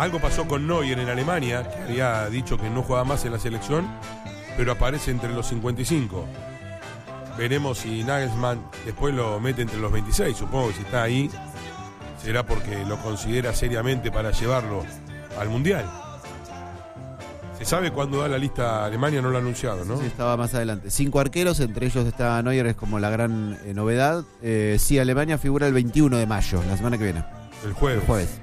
Algo pasó con Neuer en Alemania, que había dicho que no jugaba más en la selección, pero aparece entre los 55. Veremos si Nagelsmann después lo mete entre los 26. Supongo que si está ahí será porque lo considera seriamente para llevarlo al Mundial. ¿Se sabe cuándo da la lista Alemania? No lo ha anunciado, ¿no? Sí, estaba más adelante. 5 arqueros, entre ellos está Neuer, es como la gran novedad. Sí, Alemania figura el 21 de mayo, la semana que viene. El jueves.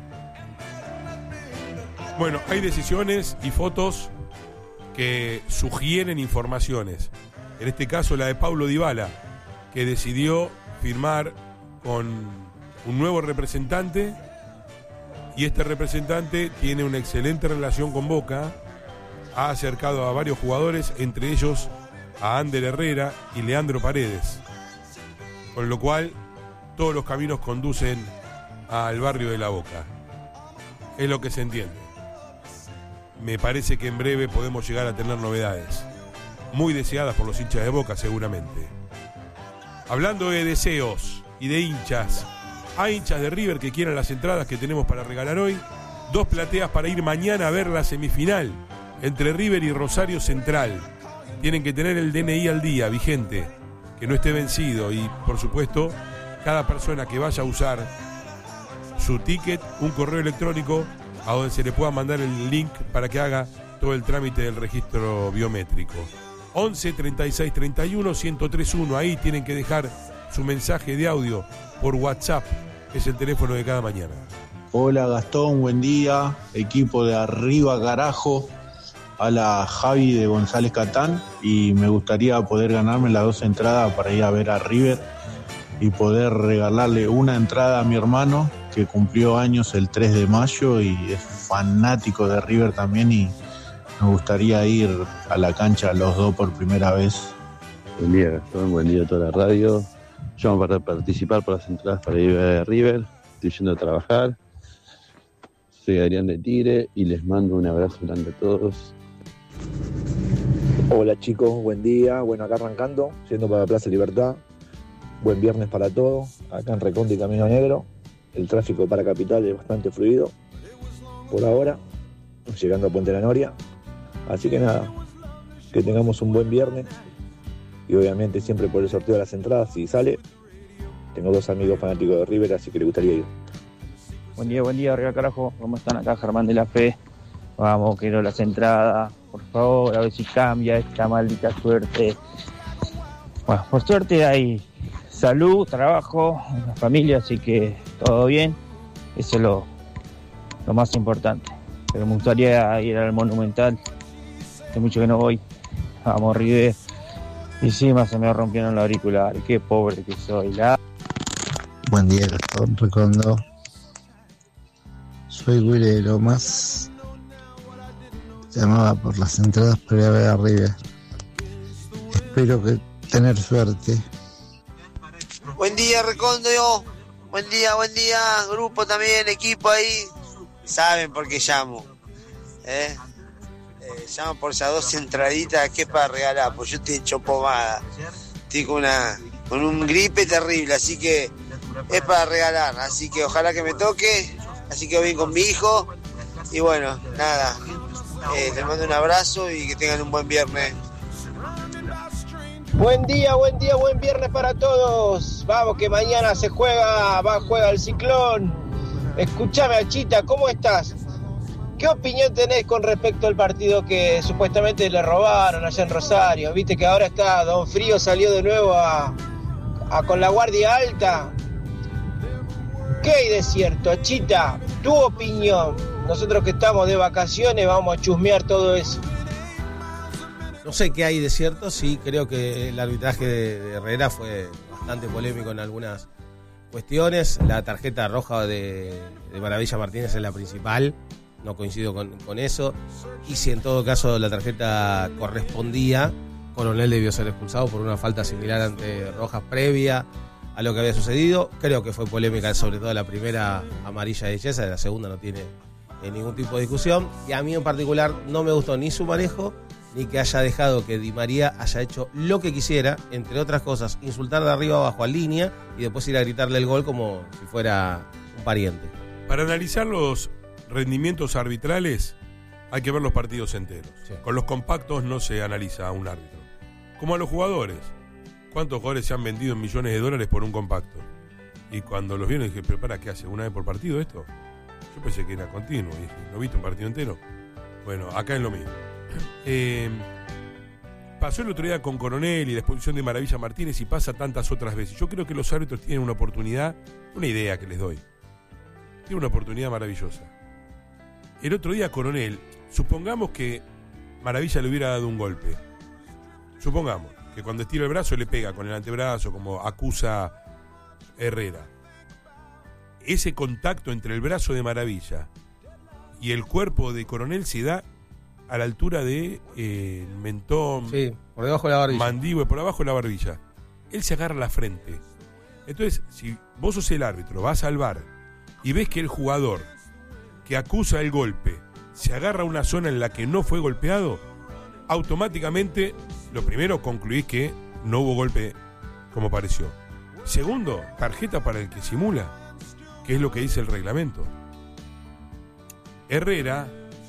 Bueno, hay decisiones y fotos que sugieren informaciones. En este caso la de Paulo Dybala, que decidió firmar con un nuevo representante, y este representante tiene una excelente relación con Boca. Ha acercado a varios jugadores, entre ellos a Ander Herrera y Leandro Paredes, con lo cual todos los caminos conducen al barrio de La Boca. Es lo que se entiende. Me parece que en breve podemos llegar a tener novedades, muy deseadas por los hinchas de Boca seguramente. Hablando de deseos y de hinchas, hay hinchas de River que quieran las entradas que tenemos para regalar hoy. 2 plateas para ir mañana a ver la semifinal entre River y Rosario Central. Tienen que tener el DNI al día, vigente, que no esté vencido, y por supuesto cada persona que vaya a usar su ticket, un correo electrónico a donde se le pueda mandar el link para que haga todo el trámite del registro biométrico. 11 36 31 1031. Ahí tienen que dejar su mensaje de audio por WhatsApp, que es el teléfono de cada mañana. Hola Gastón, buen día, equipo de Arriba Carajo. Hola Javi de González Catán, y me gustaría poder ganarme las 2 entradas para ir a ver a River y poder regalarle una entrada a mi hermano, que cumplió años el 3 de mayo y es fanático de River también, y me gustaría ir a la cancha los dos por primera vez. Buen día Gastón, buen día a toda la radio. Llamo para participar por las entradas para ir a ver a River. Estoy yendo a trabajar. Soy Adrián de Tigre y les mando un abrazo grande a todos. Hola chicos, buen día. Bueno, acá arrancando, yendo para la Plaza Libertad. Buen viernes para todos. Acá en Recondo y Camino Negro. El tráfico para Capital es bastante fluido por ahora, llegando a Puente La Noria. Así que nada, que tengamos un buen viernes. Y obviamente siempre por el sorteo de las entradas, si sale. Tengo 2 amigos fanáticos de River, así que les gustaría ir. Buen día, arriba carajo. ¿Cómo están acá? Germán de la Fe. Vamos, quiero las entradas, por favor, a ver si cambia esta maldita suerte. Bueno, por suerte hay salud, trabajo, una familia, así que todo bien. Eso es lo más importante. Pero me gustaría ir al Monumental. Hace mucho que no voy. Vamos, River. Y encima se me rompieron los auriculares. Qué pobre que soy. Buen día, Gastón Recondo. Soy Willy de Lomas. Llamaba por las entradas para ir a ver a River. Espero que tener suerte. Buen día, Recondo. Buen día, grupo también, equipo ahí. Saben por qué llamo. Llamo por esas 2 entraditas que es para regalar, pues yo estoy hecho pomada. Estoy con un gripe terrible, así que es para regalar. Así que ojalá que me toque. Así que voy con mi hijo. Y bueno, nada. Les mando un abrazo y que tengan un buen viernes. Buen día, buen viernes para todos. Vamos que mañana juega el Ciclón. Escúchame, Achita, ¿cómo estás? ¿Qué opinión tenés con respecto al partido que supuestamente le robaron allá en Rosario? Viste que ahora está Don Frío, salió de nuevo con la guardia alta. ¿Qué hay de cierto, Achita? Tu opinión. Nosotros que estamos de vacaciones vamos a chusmear todo eso. No sé qué hay de cierto, sí creo que el arbitraje de Herrera fue bastante polémico en algunas cuestiones. La tarjeta roja de Maravilla Martínez es la principal, no coincido con eso. Y si en todo caso la tarjeta correspondía, Coronel debió ser expulsado por una falta similar ante Rojas previa a lo que había sucedido. Creo que fue polémica, sobre todo la primera amarilla de Chiesa, la segunda no tiene ningún tipo de discusión. Y a mí en particular no me gustó ni su manejo, ni que haya dejado que Di María haya hecho lo que quisiera, entre otras cosas, insultar de arriba abajo a línea y después ir a gritarle el gol como si fuera un pariente. Para analizar los rendimientos arbitrales hay que ver los partidos enteros. Sí. Con los compactos no se analiza a un árbitro. Como a los jugadores. ¿Cuántos jugadores se han vendido en millones de dólares por un compacto? Y cuando los vieron dije, pero para, ¿qué hace? ¿Una vez por partido esto? Yo pensé que era continuo. Y dije, ¿no viste un partido entero? Bueno, acá es lo mismo. Pasó el otro día con Coronel y la expulsión de Maravilla Martínez y pasa tantas otras veces. Yo creo que los árbitros tienen una oportunidad, una idea que les doy. Tienen una oportunidad maravillosa. El otro día Coronel, supongamos que Maravilla le hubiera dado un golpe. Supongamos que cuando estira el brazo le pega con el antebrazo, como acusa Herrera. Ese contacto entre el brazo de Maravilla y el cuerpo de Coronel se da a la altura de mentón, Sí, por debajo de la barbilla. mandíbula, por abajo de la barbilla. Él se agarra la frente. Entonces, si vos sos el árbitro, vas al VAR y ves que el jugador que acusa el golpe se agarra a una zona en la que no fue golpeado, automáticamente, lo primero, concluís que no hubo golpe como pareció. Segundo, tarjeta para el que simula, que es lo que dice el reglamento. Herrera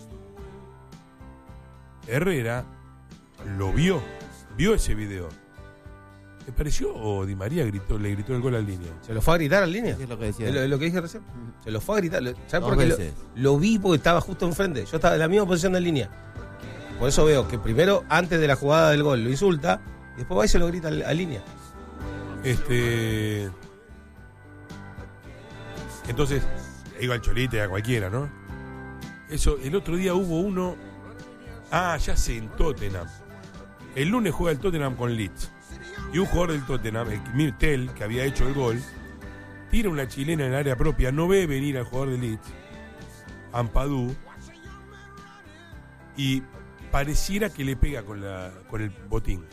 lo vio ese video. ¿Le pareció o Di María le gritó el gol al línea? ¿Se lo fue a gritar al línea? ¿Qué es lo que decía? Es lo que dije recién. Se lo fue a gritar. ¿Sabes por Dos qué? veces. Lo vi porque estaba justo enfrente. Yo estaba en la misma posición de línea. Por eso veo que primero, antes de la jugada del gol, lo insulta y después va y se lo grita a línea. Entonces, digo al Cholite, a cualquiera, ¿no? Eso, el otro día hubo uno. Ah, ya sé, en Tottenham. El lunes juega el Tottenham con Leeds. Y un jugador del Tottenham, el Mirtel, que había hecho el gol, tira una chilena en el área propia, no ve venir al jugador de Leeds, Ampadu, y pareciera que le pega con el botín.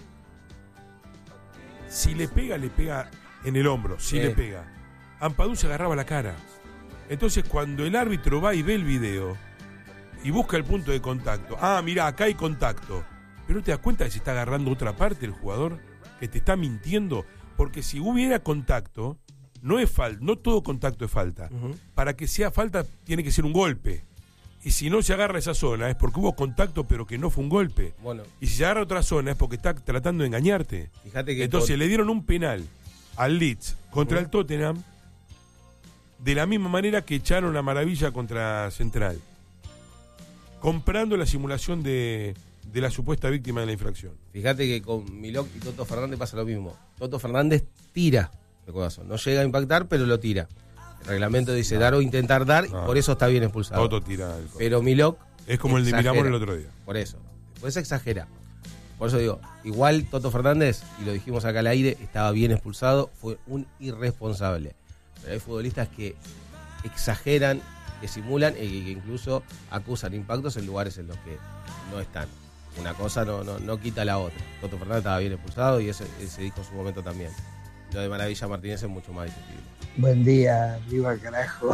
Si le pega en el hombro, si le pega. Ampadu se agarraba la cara. Entonces cuando el árbitro va y ve el video y busca el punto de contacto, mirá, acá hay contacto, pero no te das cuenta que se está agarrando otra parte el jugador, que te está mintiendo, porque si hubiera contacto, no es falta, no todo contacto es falta. Uh-huh. Para que sea falta tiene que ser un golpe. Y si no se agarra esa zona es porque hubo contacto pero que no fue un golpe. Bueno. Y si se agarra otra zona es porque está tratando de engañarte. Fíjate que entonces le dieron un penal al Leeds contra el Tottenham de la misma manera que echaron a Maravilla contra Central, comprando la simulación de la supuesta víctima de la infracción. Fíjate que con Milok y Toto Fernández pasa lo mismo. Toto Fernández tira de codazo. No llega a impactar, pero lo tira. El reglamento dice dar o intentar dar, y por eso está bien expulsado. Toto tira el pero Milok es como el de Miramón el otro día. Por eso. Después exagera. Por eso digo, igual Toto Fernández, y lo dijimos acá al aire, estaba bien expulsado, fue un irresponsable. Pero hay futbolistas que exageran, que simulan y que incluso acusan impactos en lugares en los que no están. Una cosa no quita la otra. Toto Fernández estaba bien expulsado y ese dijo en su momento también. Lo de Maravilla Martínez es mucho más discutible. Buen día, arriba carajo.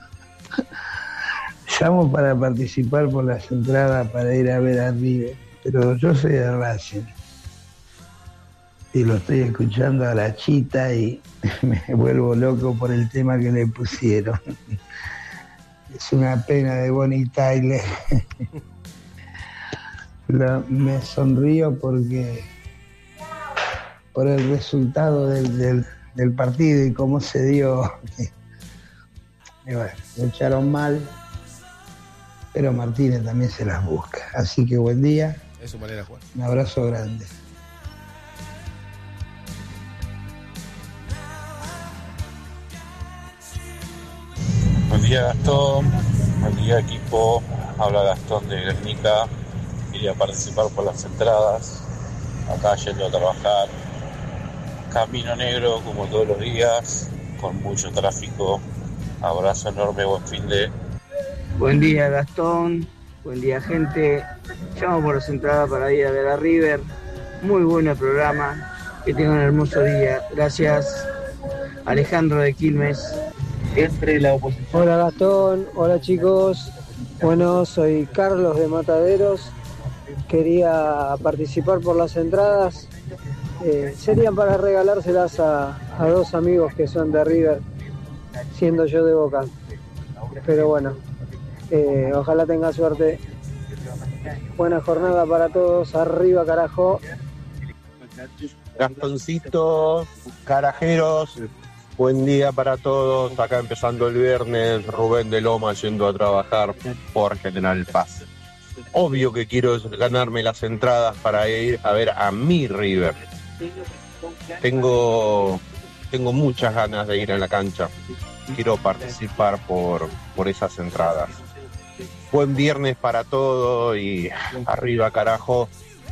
Llamo para participar por las entradas para ir a ver a River, pero yo soy de Racing y lo estoy escuchando a la Chita y me vuelvo loco por el tema que le pusieron. Es una pena de Bonnie Tyler. Me sonrío porque por el resultado del partido y cómo se dio. Y bueno, lo echaron mal, pero Martínez también se las busca. Así que buen día. Es su manera de jugar. Un abrazo grande. Buen día, Gastón. Buen día, equipo. Habla Gastón de Guernica. Quería participar por las entradas. Acá yendo a trabajar. Camino negro como todos los días, con mucho tráfico. Abrazo enorme, buen fin de... Buen día, Gastón. Buen día, gente. Llamo por las entradas para ir a ver a River. Muy bueno el programa. Que tengan un hermoso día. Gracias. Alejandro de Quilmes. Entre la oposición. Hola, Gastón. Hola, chicos. Bueno, soy Carlos de Mataderos. Quería participar por las entradas. Serían para regalárselas a dos amigos que son de River, siendo yo de Boca. Pero bueno, Ojalá tenga suerte. Buena jornada para todos. Arriba, carajo. Gastoncito, carajeros, buen día para todos. Acá empezando el viernes, Rubén de Loma yendo a trabajar por General Paz. Obvio que quiero ganarme las entradas para ir a ver a mi River. Tengo muchas ganas de ir a la cancha. Quiero participar por esas entradas. Buen viernes para todos y arriba, carajo.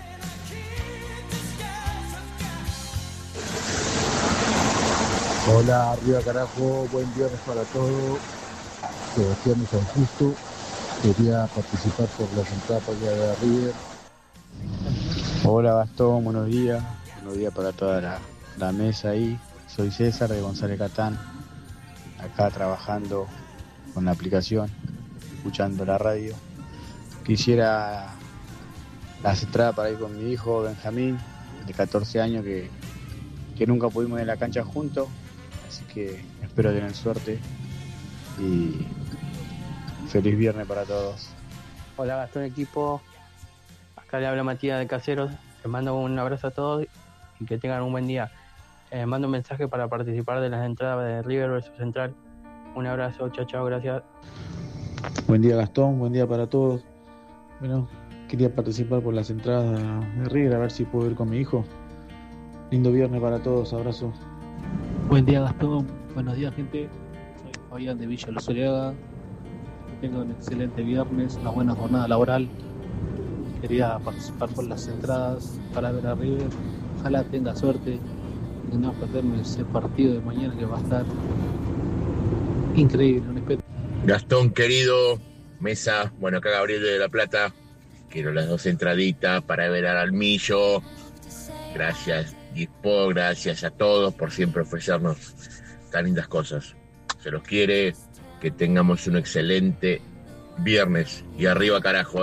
Hola, arriba carajo, buen viernes para todos. Sebastián de San Justo, quería participar por la entradas para allá de River. Hola Gastón, buenos días para toda la mesa ahí. Soy César de González Catán, acá trabajando con la aplicación, escuchando la radio. Quisiera las entradas para ir con mi hijo Benjamín, de 14 años, que nunca pudimos ir a la cancha juntos. Así que espero tener suerte y feliz viernes para todos. Hola Gastón, equipo. Acá le habla Matías de Caseros. Les mando un abrazo a todos y que tengan un buen día. Mando un mensaje para participar de las entradas de River vs Central. Un abrazo, chao, gracias. Buen día Gastón, buen día para todos. Bueno, quería participar por las entradas de River, a ver si puedo ir con mi hijo. Lindo viernes para todos, abrazo. Buen día Gastón, buenos días gente, soy Fabián de Villa Luzuriaga, tengo un excelente viernes, una buena jornada laboral, quería participar por las entradas para ver a River, ojalá tenga suerte de no perderme ese partido de mañana que va a estar increíble, un espectáculo. Gastón querido, mesa, bueno acá Gabriel de La Plata, quiero las 2 entraditas para ver al Almillo, gracias. Dispo, gracias a todos por siempre ofrecernos tan lindas cosas. Se los quiere, que tengamos un excelente viernes. Y arriba carajo,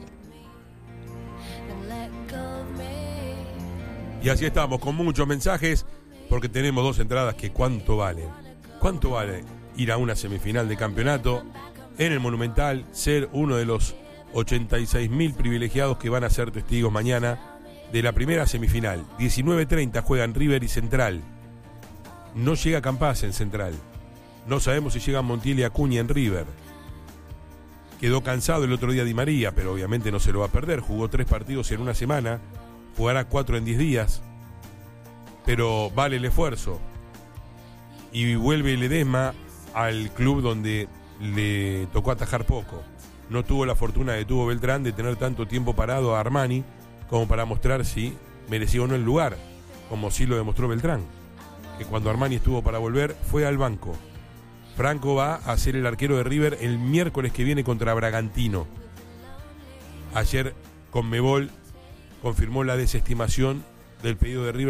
Y así estamos, con muchos mensajes, porque tenemos 2 entradas que ¿cuánto valen? ¿Cuánto vale ir a una semifinal de campeonato en el Monumental, ser uno de los 86.000 privilegiados que van a ser testigos mañana de la primera semifinal? 19:30 juegan River y Central. No llega Campaz en Central. No sabemos si llega Montiel y Acuña en River. Quedó cansado el otro día Di María, pero obviamente no se lo va a perder. Jugó 3 partidos en una semana, jugará 4 en 10 días. Pero vale el esfuerzo. Y vuelve Ledesma al club donde le tocó atajar poco. No tuvo la fortuna que tuvo Beltrán de tener tanto tiempo parado a Armani como para mostrar si merecía o no el lugar, como sí lo demostró Beltrán, que cuando Armani estuvo para volver fue al banco. Franco va a ser el arquero de River el miércoles que viene contra Bragantino. Ayer Conmebol confirmó la desestimación del pedido de River